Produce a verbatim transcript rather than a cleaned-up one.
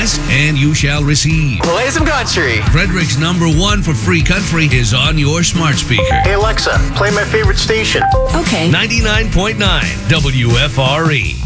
Ask and you shall receive. Play some country. Frederick's number one for free country is on your smart speaker. Hey, Alexa, play my favorite station. Okay. ninety-nine point nine W F R E.